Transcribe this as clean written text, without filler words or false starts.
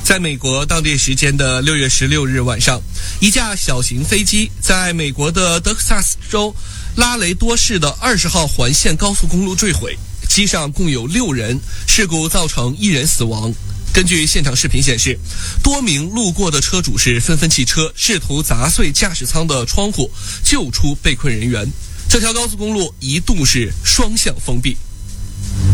在美国当地时间的6月16日晚上，一架小型飞机在美国的德克萨斯州拉雷多市的20号环线高速公路坠毁，机上共有6人，事故造成1人死亡。根据现场视频显示，多名路过的车主是纷纷弃车，试图砸碎驾驶舱的窗户，救出被困人员。这条高速公路一度是双向封闭。